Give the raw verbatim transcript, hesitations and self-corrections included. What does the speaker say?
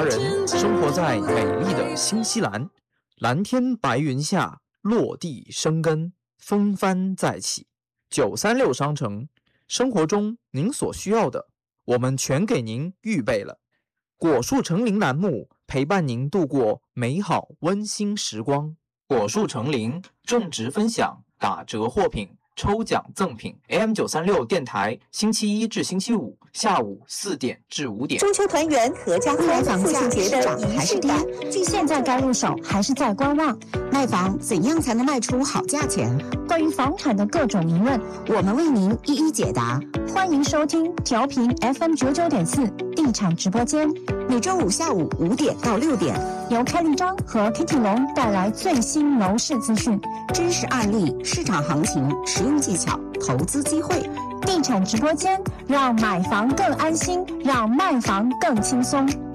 人生活在美丽的新西兰，蓝天白云下，落地生根，风帆再起。九三六商城，生活中您所需要的，我们全给您预备了。果树成林栏目陪伴您度过美好温馨时光。果树成林种植分享，打折货品，抽奖赠品。A M 九三六电台，星期一至星期五下午四点至五点。 中秋团圆，合家欢，父亲节的仪式感。 现在该入手还是在观望？ 卖房怎样才能卖出好价钱？ 关于房产的各种疑问， 我们为您一一解答。 欢迎收听调频 F M 九九点四地产直播间， 每周五下午五点到六点， 由开立章和 Kitty 龙带来最新楼市资讯、 真实案例、市场行情、实用技巧、投资机会。 地产直播间，让买房更安心，让卖房更轻松。